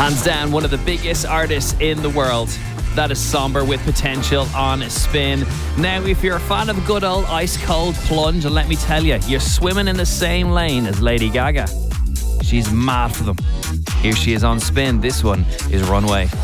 Hands down, one of the biggest artists in the world. That is Somber with Potential on Spin. Now, if you're a fan of a good old ice cold plunge, and let me tell you, you're swimming in the same lane as Lady Gaga. She's mad for them. Here she is on Spin. This one is Runway.